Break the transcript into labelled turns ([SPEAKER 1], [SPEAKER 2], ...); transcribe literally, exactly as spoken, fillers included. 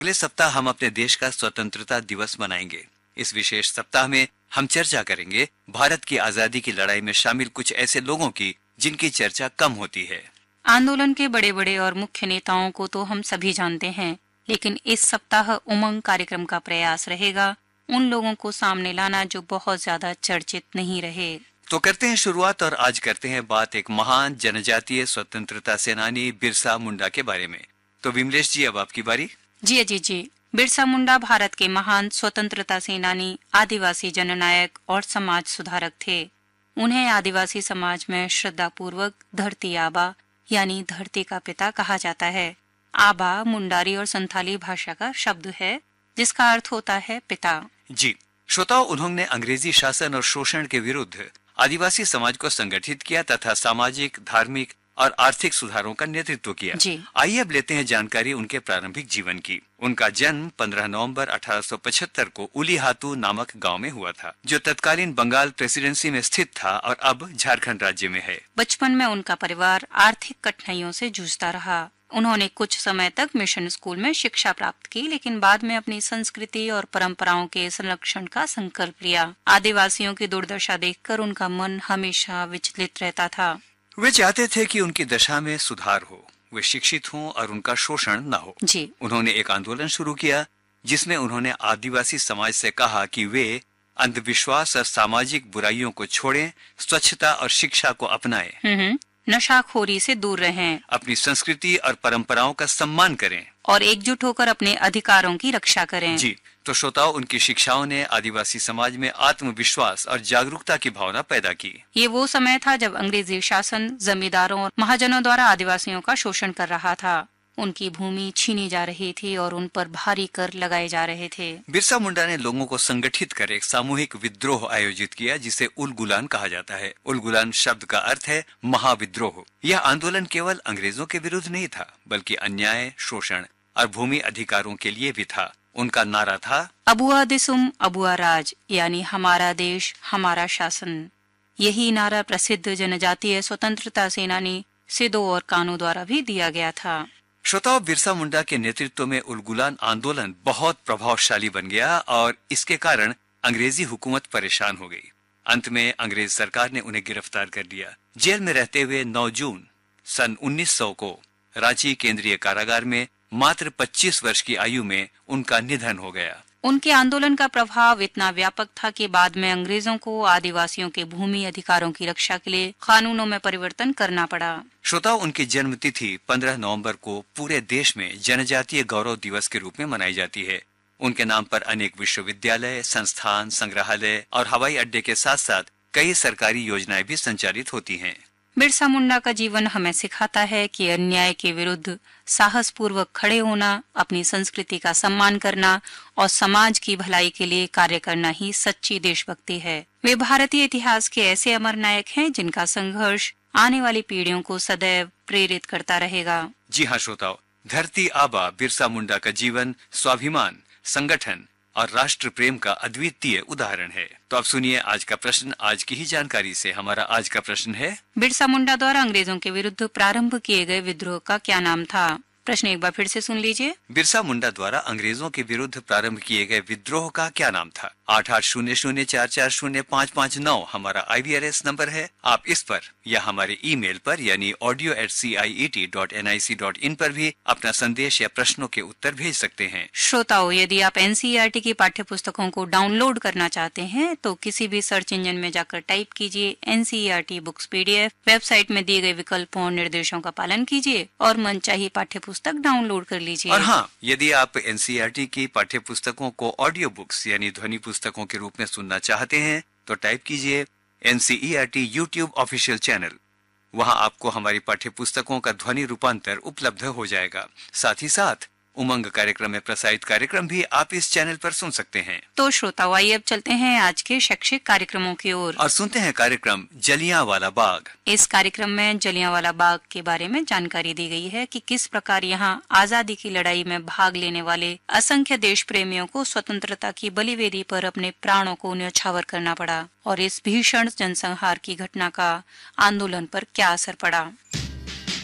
[SPEAKER 1] अगले सप्ताह हम अपने देश का स्वतंत्रता दिवस मनाएंगे। इस विशेष सप्ताह में हम चर्चा करेंगे भारत की आजादी की लड़ाई में शामिल कुछ ऐसे लोगों की जिनकी चर्चा कम होती है।
[SPEAKER 2] आंदोलन के बड़े बड़े और मुख्य नेताओं को तो हम सभी जानते हैं, लेकिन इस सप्ताह उमंग कार्यक्रम का प्रयास रहेगा उन लोगों को सामने लाना जो बहुत ज्यादा चर्चित नहीं रहे।
[SPEAKER 1] तो करते हैं शुरुआत और आज करते हैं बात एक महान जनजातीय स्वतंत्रता सेनानी बिरसा मुंडा के बारे में। तो विमलेश जी, अब आपकी बारी।
[SPEAKER 2] जी अजीत जी, बिरसा मुंडा भारत के महान स्वतंत्रता सेनानी, आदिवासी जननायक और समाज सुधारक थे। उन्हें आदिवासी समाज में श्रद्धा पूर्वक धरती आबा यानी धरती का पिता कहा जाता है। आबा मुंडारी और संथाली भाषा का शब्द है जिसका अर्थ होता है पिता।
[SPEAKER 1] जी श्रोताओ, उन्होंने अंग्रेजी शासन और शोषण के विरुद्ध आदिवासी समाज को संगठित किया तथा सामाजिक, धार्मिक और आर्थिक सुधारों का नेतृत्व किया। आइए अब लेते हैं जानकारी उनके प्रारंभिक जीवन की। उनका जन्म पंद्रह नवंबर अठारह सौ पचहत्तर को उलीहातू नामक गांव में हुआ था, जो तत्कालीन बंगाल प्रेसिडेंसी में स्थित था और अब झारखंड राज्य में है।
[SPEAKER 2] बचपन में उनका परिवार आर्थिक कठिनाइयों से जूझता रहा। उन्होंने कुछ समय तक मिशन स्कूल में शिक्षा प्राप्त की, लेकिन बाद में अपनी संस्कृति और परंपराओं के संरक्षण का संकल्प लिया। आदिवासियों की दुर्दशा देखकर उनका मन हमेशा विचलित रहता था।
[SPEAKER 1] वे चाहते थे कि उनकी दशा में सुधार हो, वे शिक्षित हों और उनका शोषण न हो।
[SPEAKER 2] जी।
[SPEAKER 1] उन्होंने एक आंदोलन शुरू किया जिसमें उन्होंने आदिवासी समाज से कहा कि वे अंधविश्वास और सामाजिक बुराइयों को छोड़ें, स्वच्छता और शिक्षा को अपनाएं,
[SPEAKER 2] नशाखोरी से दूर रहें,
[SPEAKER 1] अपनी संस्कृति और परंपराओं का सम्मान करें
[SPEAKER 2] और एकजुट होकर अपने अधिकारों की रक्षा करें।
[SPEAKER 1] जी तो श्रोताओं, उनकी शिक्षाओं ने आदिवासी समाज में आत्मविश्वास और जागरूकता की भावना पैदा की।
[SPEAKER 2] ये वो समय था जब अंग्रेजी शासन जमींदारों और महाजनों द्वारा आदिवासियों का शोषण कर रहा था। उनकी भूमि छीनी जा रही थी और उन पर भारी कर लगाए जा रहे थे।
[SPEAKER 1] बिरसा मुंडा ने लोगों को संगठित कर एक सामूहिक विद्रोह आयोजित किया जिसे उलगुलान कहा जाता है। उलगुलान शब्द का अर्थ है महाविद्रोह। यह आंदोलन केवल अंग्रेजों के विरुद्ध नहीं था, बल्कि अन्याय, शोषण और भूमि अधिकारों के लिए भी था। उनका नारा था
[SPEAKER 2] अबुआ दिसुम अबुआ राज, यानी हमारा देश हमारा शासन। यही नारा प्रसिद्ध जनजातीय स्वतंत्रता सेनानी सिदो और कानू द्वारा भी दिया गया था।
[SPEAKER 1] श्रोताओं, बिरसा मुंडा के नेतृत्व में उलगुलान आंदोलन बहुत प्रभावशाली बन गया और इसके कारण अंग्रेजी हुकूमत परेशान हो गई। अंत में अंग्रेज सरकार ने उन्हें गिरफ्तार कर लिया। जेल में रहते हुए नौ जून सन उन्नीस सौ को रांची केंद्रीय कारागार में मात्र पच्चीस वर्ष की आयु में उनका निधन हो गया।
[SPEAKER 2] उनके आंदोलन का प्रभाव इतना व्यापक था कि बाद में अंग्रेजों को आदिवासियों के भूमि अधिकारों की रक्षा के लिए कानूनों में परिवर्तन करना पड़ा।
[SPEAKER 1] श्रोताओं, उनकी जन्म तिथि पंद्रह नवंबर को पूरे देश में जनजातीय गौरव दिवस के रूप में मनाई जाती है। उनके नाम पर अनेक विश्वविद्यालय, संस्थान, संग्रहालय और हवाई अड्डे के साथ साथ कई सरकारी योजनाएं भी संचालित होती हैं।
[SPEAKER 2] बिरसा मुंडा का जीवन हमें सिखाता है कि अन्याय के विरुद्ध साहस पूर्वक खड़े होना, अपनी संस्कृति का सम्मान करना और समाज की भलाई के लिए कार्य करना ही सच्ची देशभक्ति है। वे भारतीय इतिहास के ऐसे अमर नायक हैं जिनका संघर्ष आने वाली पीढ़ियों को सदैव प्रेरित करता रहेगा।
[SPEAKER 1] जी हाँ श्रोताओं, धरती आबा बिरसा मुंडा का जीवन स्वाभिमान, संगठन और राष्ट्र प्रेम का अद्वितीय उदाहरण है। तो अब सुनिए आज का प्रश्न। आज की ही जानकारी से हमारा आज का प्रश्न है,
[SPEAKER 2] बिरसा मुंडा द्वारा अंग्रेजों के विरुद्ध प्रारंभ किए गए विद्रोह का क्या नाम था? प्रश्न एक बार फिर से सुन लीजिए।
[SPEAKER 1] बिरसा मुंडा द्वारा अंग्रेजों के विरुद्ध प्रारंभ किए गए विद्रोह का क्या नाम था? आठ आठ शून्य शून्य चार चार शून्य पाँच पाँच नौ हमारा आई वी आर एस नंबर है। आप इस पर या हमारे ईमेल पर यानी audio eight C I E T dot N I C dot in पर भी अपना संदेश या प्रश्नों के उत्तर भेज सकते हैं।
[SPEAKER 2] श्रोताओं, यदि आप N C E R T की पाठ्य पुस्तकों को डाउनलोड करना चाहते हैं तो किसी भी सर्च इंजन में जाकर टाइप कीजिए N C E R T books P D F. Website में दिए गए विकल्पों और निर्देशों का पालन कीजिए और मनचाही पाठ्य पुस्तक डाउनलोड कर लीजिए।
[SPEAKER 1] और हाँ, यदि आप N C E R T की पाठ्य पुस्तकों को ऑडियो बुक्स यानी ध्वनि पुस्तकों के रूप में सुनना चाहते हैं तो टाइप कीजिए N C E R T YouTube official channel. वहां आपको हमारी पाठ्य पुस्तकों का ध्वनि रूपांतर उपलब्ध हो जाएगा। साथ ही साथ उमंग कार्यक्रम में प्रसारित कार्यक्रम भी आप इस चैनल पर सुन सकते हैं।
[SPEAKER 2] तो श्रोताओं, आइए अब चलते हैं आज के शैक्षिक कार्यक्रमों की ओर
[SPEAKER 1] और सुनते हैं कार्यक्रम जलियांवाला बाग।
[SPEAKER 2] इस कार्यक्रम में जलियांवाला बाग के बारे में जानकारी दी गई है कि किस प्रकार यहाँ आजादी की लड़ाई में भाग लेने वाले असंख्य देश प्रेमियों को स्वतंत्रता की बलिवेदी पर अपने प्राणों को न्यौछावर करना पड़ा और इस भीषण जनसंहार की घटना का आंदोलन पर क्या असर पड़ा।